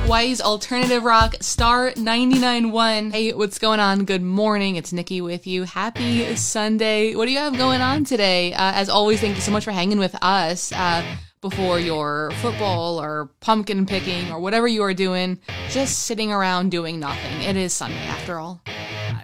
Hawaii's alternative rock, Star 99.1. Hey, what's going on? Good morning. It's Nikki with you. Happy Sunday. What do you have going on today? As always, thank you so much for hanging with us before your football or pumpkin picking or whatever you are doing, just sitting around doing nothing. It is Sunday after all.